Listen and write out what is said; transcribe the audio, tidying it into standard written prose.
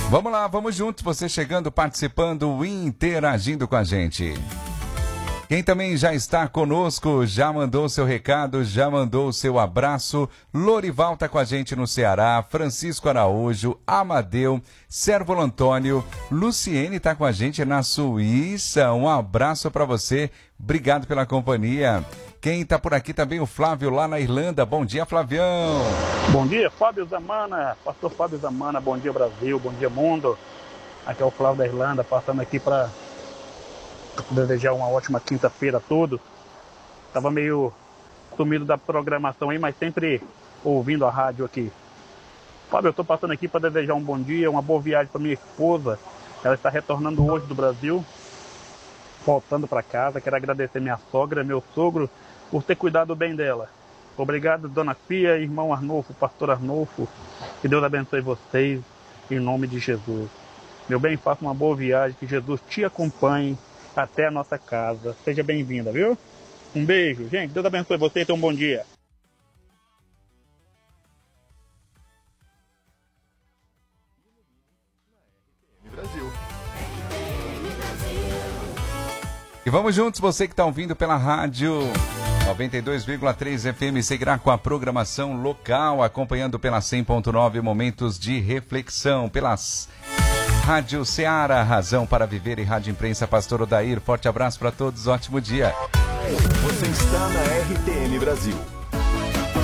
Vamos lá, vamos juntos, você chegando, participando, interagindo com a gente. Quem também já está conosco, já mandou seu recado, já mandou seu abraço. Lorival está com a gente no Ceará, Francisco Araújo, Amadeu, Sérvulo Antônio, Luciene está com a gente na Suíça. Um abraço para você, obrigado pela companhia. Quem está por aqui também, o Flávio lá na Irlanda. Bom dia, Flavião. Bom dia, Fábio Zamana, pastor Fábio Zamana. Bom dia, Brasil, bom dia, mundo. Aqui é o Flávio da Irlanda, passando aqui para desejar uma ótima quinta-feira a todos. Tava meio sumido da programação aí, mas sempre ouvindo a rádio aqui. Fábio, eu tô passando aqui para desejar um bom dia, uma boa viagem para minha esposa. Ela está retornando hoje do Brasil, voltando para casa. Quero agradecer minha sogra, meu sogro, por ter cuidado bem dela. Obrigado, dona Pia, irmão Arnolfo, pastor Arnolfo. Que Deus abençoe vocês, em nome de Jesus. Meu bem, faça uma boa viagem, que Jesus te acompanhe até a nossa casa. Seja bem-vinda, viu? Um beijo. Gente, Deus abençoe você e tenha um bom dia. E vamos juntos, você que está ouvindo pela rádio 92,3 FM, seguirá com a programação local, acompanhando pela 100.9 momentos de reflexão, pelas Rádio Ceará, Razão para Viver, e Rádio Imprensa Pastor Odair. Forte abraço para todos, ótimo dia. Você está na RTM Brasil.